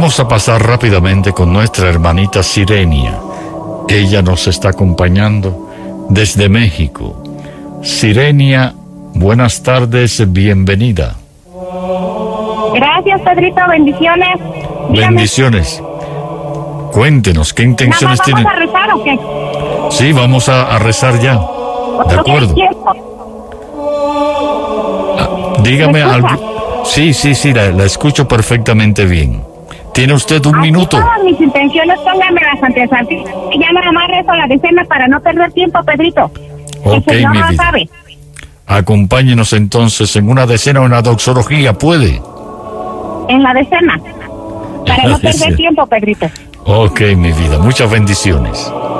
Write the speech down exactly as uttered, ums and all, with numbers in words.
Vamos a pasar rápidamente con nuestra hermanita Sirenia. Ella nos está acompañando desde México. Sirenia, buenas tardes, bienvenida. Gracias, Pedrito, bendiciones. Dígame. Bendiciones. Cuéntenos, ¿qué intenciones tiene? ¿Vamos a rezar o qué? Sí, vamos a, a rezar ya. De acuerdo. Ah, dígame algo. Sí, sí, sí, la, la escucho perfectamente bien. ¿Tiene usted un Aquí minuto? todas mis intenciones, póngamelas ante el Santísimo. Y ya nada más rezo la decena para no perder tiempo, Pedrito. Ok, el Señor mi lo vida. sabe. Acompáñenos entonces en una decena o una doxología, ¿puede? En la decena. Para no perder Sí. tiempo, Pedrito. Ok, mi vida, muchas bendiciones.